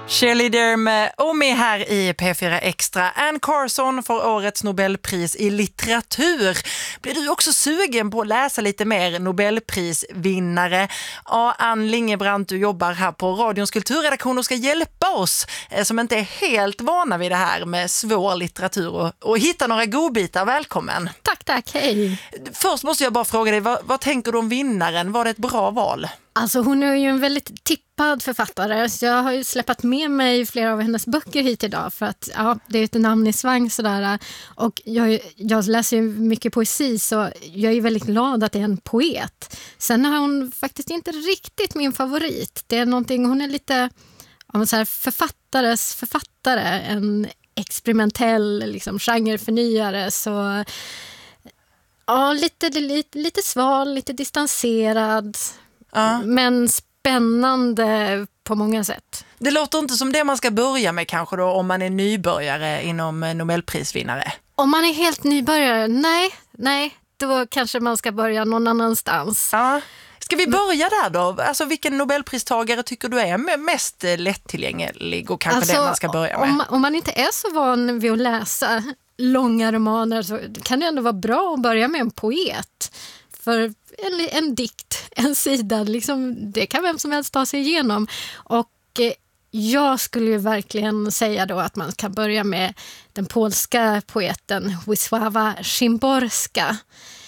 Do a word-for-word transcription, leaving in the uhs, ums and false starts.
Cheerleader med Omi här i P fyra Extra. Anne Carson får årets Nobelpris i litteratur. Blir du också sugen på att läsa lite mer Nobelprisvinnare? Ja, Ann Lingebrant, du jobbar här på Radions kulturredaktion och ska hjälpa oss eh, som inte är helt vana vid det här med svår litteratur och, och hitta några godbitar. Välkommen! Tack, tack, hej! Först måste jag bara fråga dig, vad, vad tänker du om vinnaren? Var det ett bra val? Alltså hon är ju en väldigt tippad författare, så jag har ju släppt med mig flera av hennes böcker hit idag för att ja, det är ett namn i svang sådär. Och jag, jag läser ju mycket poesi, så jag är väldigt glad att det är en poet. Sen har hon faktiskt inte riktigt min favorit. Det är någonting, hon är lite ja, så här författares författare, en experimentell liksom, genreförnyare, så ja, lite, lite, lite sval, lite distanserad. Uh. Men spännande på många sätt. Det låter inte som det man ska börja med kanske då om man är nybörjare inom Nobelprisvinnare. Om man är helt nybörjare, nej, nej, då kanske man ska börja någon annanstans. Ja. Ska vi börja där då? Alltså vilken Nobelpristagare tycker du är mest lättillgänglig och kanske alltså, det man ska börja med? Om, om man inte är så van vid att läsa långa romaner så kan det ändå vara bra att börja med en poet. För en, en dikt, en sida, liksom, det kan vem som helst ta sig igenom. Och eh, jag skulle ju verkligen säga då att man kan börja med den polska poeten Wisława Szymborska.